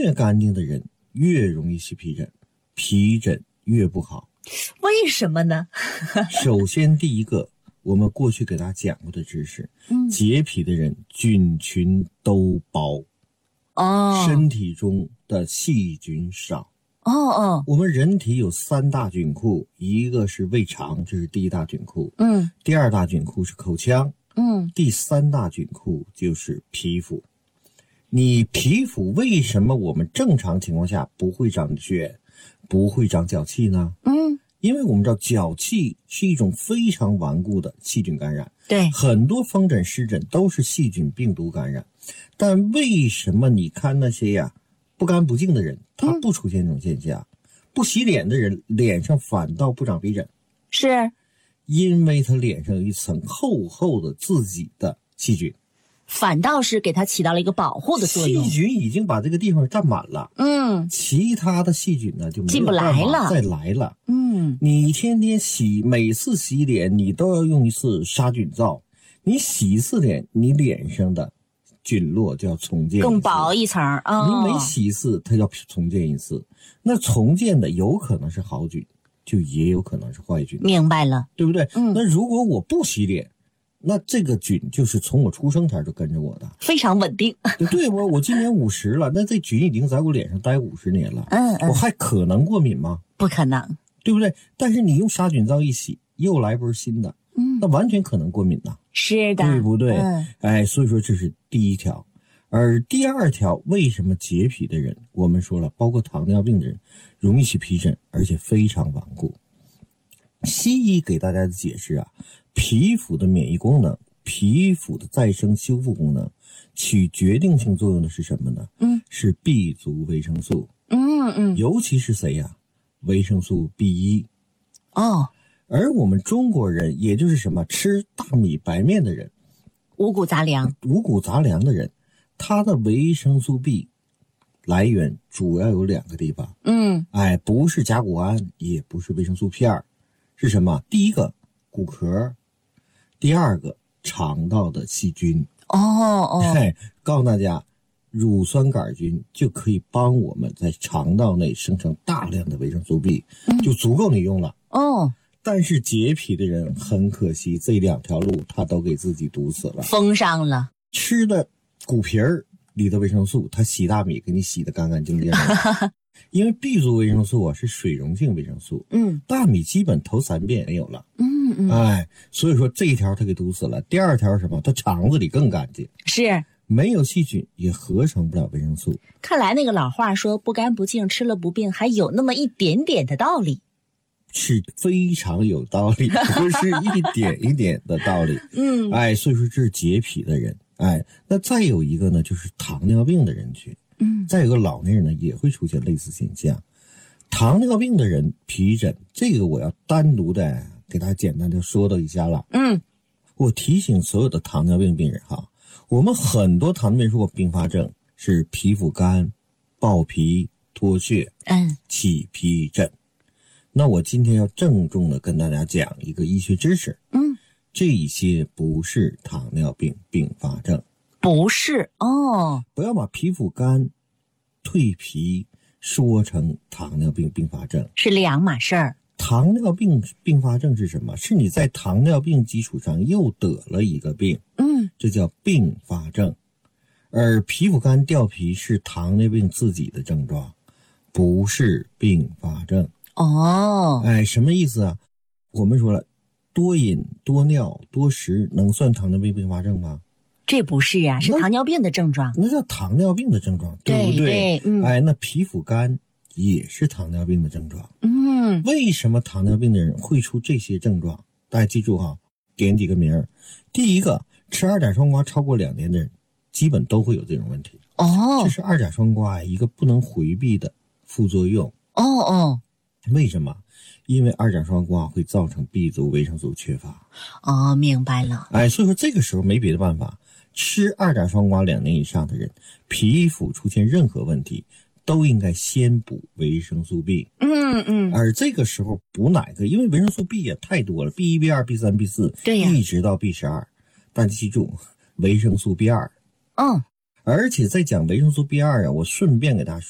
越干净的人越容易起皮疹，皮疹越不好。 为什么呢？ 首先第一个，我们过去给大家讲过的知识，洁皮的人菌群都薄，身体中的细菌少。我们人体有3大菌库，一个是胃肠，这是第一大菌库，第二大菌库是口腔，第3大菌库就是皮肤。你皮肤为什么我们正常情况下不会长癣，不会长脚气呢？因为我们知道脚气是一种非常顽固的细菌感染， 对， 很多风疹湿疹都是细菌病毒感染。但为什么你看那些不干不净的人，他不出现这种现象，不洗脸的人脸上反倒不长皮疹？ 是因为他脸上有一层厚厚的自己的细菌， 反倒是给它起到了一个保护的作用。 细菌已经把这个地方占满了，其他的细菌呢就没有办法再来了。你天天洗，每次洗脸你都要用一次杀菌皂，你洗一次脸，你脸上的菌落就要重建一次， 更薄一层你每洗一次它要重建一次，那重建的有可能是好菌，就也有可能是坏菌。 明白了， 对不对？那如果我不洗脸，那这个菌就是从我出生前就跟着我的，非常稳定。 对，我今年50了，那这菌已经在我脸上待50年了，我还可能过敏吗？ 不可能， 对不对？但是你用杀菌皂一洗，又来波新的，那完全可能过敏呐。 是的， 对不对？所以说这是第一条。而第二条，为什么洁皮的人，我们说了，包括糖尿病的人容易起皮疹，而且非常顽固。西医给大家的解释皮肤的免疫功能，皮肤的再生修复功能起决定性作用的是什么呢？是 B 族维生素。尤其是谁维生素 B1。而我们中国人，也就是什么吃大米白面的人， 五谷杂粮的人，他的维生素 B 来源主要有2个地方。不是甲钴胺，也不是维生素片，是什么？第一个骨壳，第二个肠道的细菌。告诉大家，乳酸杆菌就可以帮我们在肠道内生成大量的维生素 B，就足够你用了。但是洁皮的人很可惜，这2条路他都给自己堵死了， 封上了。 吃的骨皮儿里的维生素，他洗大米给你洗得干干净净的。因为 B 族维生素是水溶性维生素，大米基本头3遍没有了。所以说这一条他给堵死了。第二条是什么？他肠子里更干净， 是没有细菌也合成不了维生素。 看来那个老话说不干不净吃了不病，还有那么一点点的道理， 是非常有道理，不是一点一点的道理。所以说这是洁皮的人。那再有一个呢，就是糖尿病的人群。再有个老年人呢，也会出现类似现象。糖尿病的人皮疹，这个我要单独的给大家简单的说到一下了。我提醒所有的糖尿病病人我们很多糖尿病说并发症是皮肤干、爆皮、脱屑、起皮疹。那我今天要郑重的跟大家讲一个医学知识，这些不是糖尿病并发症。 不是不要把皮肤干、蜕皮说成糖尿病并发症， 是两码事儿。 糖尿病并发症是什么？是你在糖尿病基础上又得了一个病，这叫并发症。而皮肤干掉皮是糖尿病自己的症状，不是并发症。什么意思我们说了，多饮、多尿、多食能算糖尿病并发症吗？ 这不是是糖尿病的症状。 那叫糖尿病的症状，对不对？那皮肤干也是糖尿病的症状。为什么糖尿病的人会出这些症状？大家记住点几个名儿。第一个，吃二甲双胍超过2年的人基本都会有这种问题。这是二甲双胍一个不能回避的副作用。为什么？因为二甲双胍会造成 B 族维生素缺乏。 明白了。 所以说这个时候没别的办法，吃二甲双胍2年以上的人，皮肤出现任何问题都应该先补维生素 B。而这个时候补哪个？因为维生素 B 也太多了 ，B1、B2、B3、B4， 对呀， 一直到 B12。大家记住，维生素 B2。而且在讲维生素 B2我顺便给大家说